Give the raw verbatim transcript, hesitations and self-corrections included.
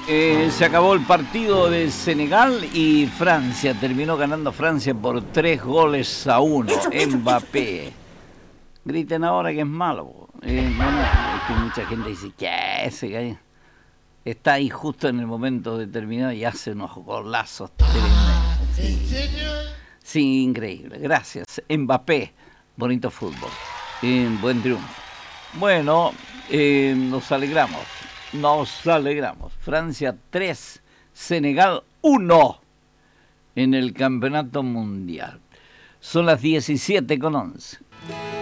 Eh, se acabó el partido de Senegal y Francia. Terminó ganando Francia por tres goles a uno. Mbappé. Griten ahora que es malo. Eh, bueno, es que mucha gente dice que ese gallo está ahí justo en el momento determinado y hace unos golazos tremendos. Sí. Sí, increíble. Gracias. Mbappé. Bonito fútbol. Eh, buen triunfo. Bueno, eh, nos alegramos. Nos alegramos. Francia tres, Senegal uno en el campeonato mundial. Son las diecisiete con once.